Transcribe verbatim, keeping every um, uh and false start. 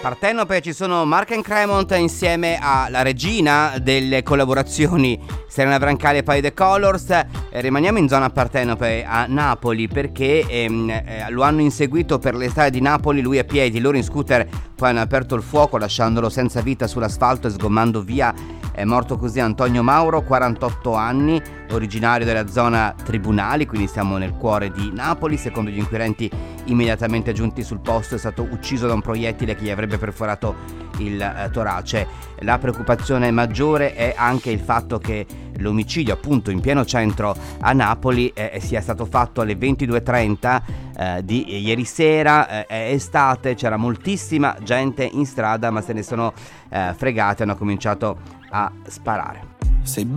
Partenope, ci sono Mark and Cremont insieme alla regina delle collaborazioni, Serena Brancali e Pai The Colors. Eh, rimaniamo in zona Partenope a Napoli perché ehm, eh, lo hanno inseguito per le strade di Napoli, lui a piedi, loro in scooter, poi hanno aperto il fuoco lasciandolo senza vita sull'asfalto e sgommando via. È morto così Antonio Mauro, quarantotto anni, originario della zona Tribunali, quindi siamo nel cuore di Napoli. Secondo gli inquirenti immediatamente giunti sul posto è stato ucciso da un proiettile che gli avrebbe perforato il eh, torace. La preoccupazione maggiore è anche il fatto che l'omicidio appunto in pieno centro a Napoli eh, sia stato fatto alle ventidue e trenta eh, di ieri sera. Eh, è estate, c'era moltissima gente in strada, ma se ne sono eh, fregati, hanno cominciato a sparare. Sei